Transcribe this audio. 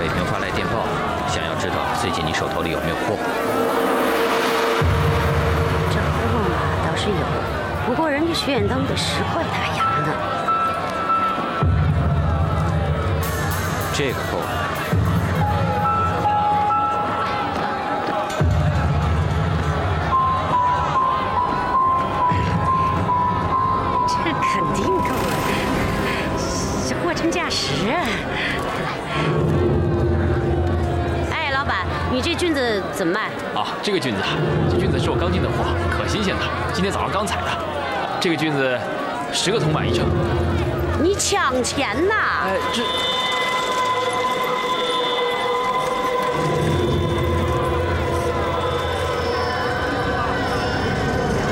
北平发来电报，想要知道最近你手头里有没有货。 这货嘛倒是有，不过人家徐远登得10块大洋呢。 这个够了。 这肯定够了，这货真价实啊！哎，老板，你这菌子怎么卖？ 啊，这个菌子是我刚进的货，可新鲜了，今天早上刚采的。这个菌子10个铜板一称。 你抢钱呐！ 哎，这